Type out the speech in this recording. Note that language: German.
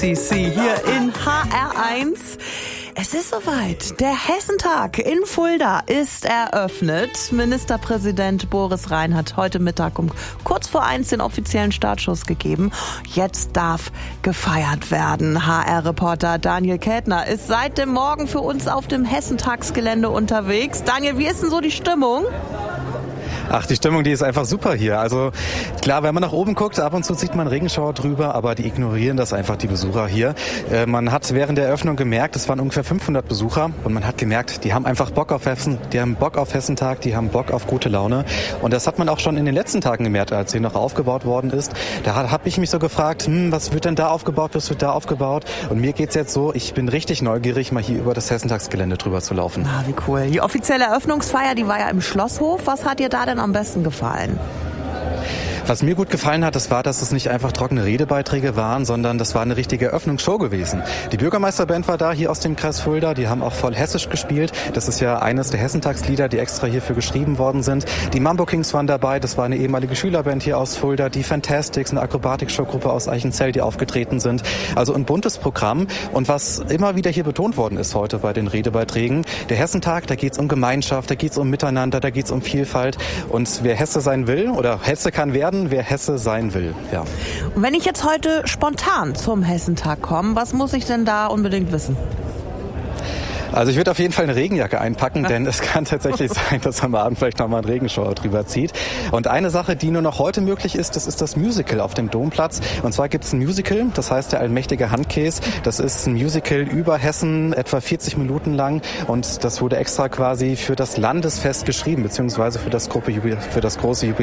CC hier in HR1. Es ist soweit. Der Hessentag in Fulda ist eröffnet. Ministerpräsident Boris Rhein hat heute Mittag um kurz vor 1 den offiziellen Startschuss gegeben. Jetzt darf gefeiert werden. HR-Reporter Daniel Kätner ist seit dem Morgen für uns auf dem Hessentagsgelände unterwegs. Daniel, wie ist denn so die Stimmung? Ach, die Stimmung, die ist einfach super hier. Also klar, wenn man nach oben guckt, ab und zu sieht man Regenschauer drüber, aber die ignorieren das einfach, die Besucher hier. Man hat während der Eröffnung gemerkt, es waren ungefähr 500 Besucher und man hat gemerkt, die haben einfach Bock auf Hessen, die haben Bock auf Hessentag, die haben Bock auf gute Laune. Und das hat man auch schon in den letzten Tagen gemerkt, als hier noch aufgebaut worden ist. Da habe ich mich so gefragt, was wird denn da aufgebaut, was wird da aufgebaut? Und mir geht's jetzt so, ich bin richtig neugierig, mal hier über das Hessentagsgelände drüber zu laufen. Ah, wie cool. Die offizielle Eröffnungsfeier, die war ja im Schlosshof. Was hat dir da denn am besten gefallen? Was mir gut gefallen hat, das war, dass es nicht einfach trockene Redebeiträge waren, sondern das war eine richtige Eröffnungsshow gewesen. Die Bürgermeisterband war da, hier aus dem Kreis Fulda, die haben auch voll hessisch gespielt. Das ist ja eines der Hessentagslieder, die extra hierfür geschrieben worden sind. Die Mambo Kings waren dabei, das war eine ehemalige Schülerband hier aus Fulda. Die Fantastics, eine Akrobatik-Showgruppe aus Eichenzell, die aufgetreten sind. Also ein buntes Programm. Und was immer wieder hier betont worden ist heute bei den Redebeiträgen, der Hessentag, da geht's um Gemeinschaft, da geht's um Miteinander, da geht's um Vielfalt. Und wer Hesse sein will oder Hesse kann werden, wer Hesse sein will. Ja. Und wenn ich jetzt heute spontan zum Hessentag komme, was muss ich denn da unbedingt wissen? Also ich würde auf jeden Fall eine Regenjacke einpacken, denn es kann tatsächlich sein, dass am Abend vielleicht nochmal ein Regenschauer drüber zieht. Und eine Sache, die nur noch heute möglich ist, das ist das Musical auf dem Domplatz. Und zwar gibt es ein Musical, das heißt der allmächtige Handkäse. Das ist ein Musical über Hessen, etwa 40 Minuten lang. Und das wurde extra quasi für das Landesfest geschrieben, beziehungsweise für das große Jubiläum.